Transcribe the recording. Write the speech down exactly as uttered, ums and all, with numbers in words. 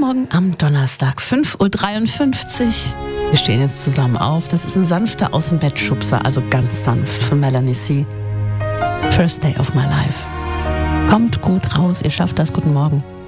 Morgen am Donnerstag, fünf Uhr dreiundfünfzig. Wir stehen jetzt zusammen auf. Das ist ein sanfter Aus dem Bett Schubser, also ganz sanft von Melanie C. First Day of My Life. Kommt gut raus, ihr schafft das. Guten Morgen.